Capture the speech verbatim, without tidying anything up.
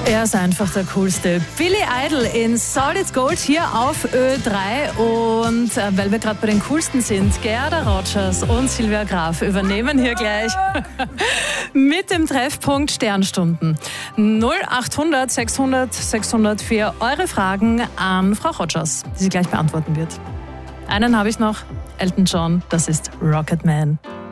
Er ist einfach der Coolste. Billy Idol in Solid Gold hier auf Ö drei. Und äh, weil wir gerade bei den Coolsten sind, Gerda Rogers und Silvia Graf übernehmen hier gleich mit dem Treffpunkt Sternstunden. null achthundert sechshundert sechshundertvier eure Fragen an Frau Rogers, die sie gleich beantworten wird. Einen habe ich noch, Elton John, das ist Rocket Man.